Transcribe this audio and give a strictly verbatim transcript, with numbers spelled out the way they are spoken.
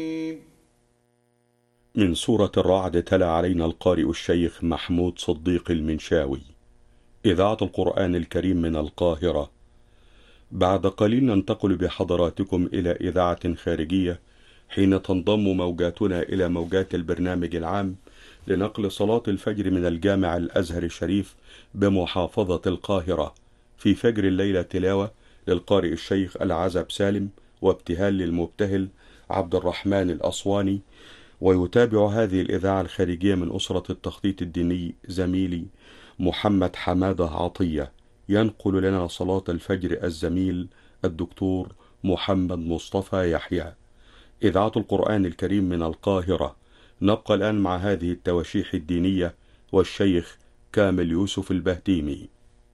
من سورة الرعد تلا علينا القارئ الشيخ محمود صديق المنشاوي. إذاعة القرآن الكريم من القاهرة. بعد قليل ننتقل بحضراتكم إلى إذاعة خارجية، حين تنضم موجاتنا إلى موجات البرنامج العام لنقل صلاة الفجر من الجامع الأزهر الشريف بمحافظة القاهرة. في فجر الليلة تلاوة للقارئ الشيخ العزب سالم، وابتهال للمبتهل عبد الرحمن الأسواني. ويتابع هذه الإذاعة الخارجية من أسرة التخطيط الديني زميلي محمد حمادة عطية. ينقل لنا صلاة الفجر الزميل الدكتور محمد مصطفى يحيى. إذاعة القرآن الكريم من القاهرة. نبقى الآن مع هذه التواشيح الدينية والشيخ كامل يوسف البهتيمي.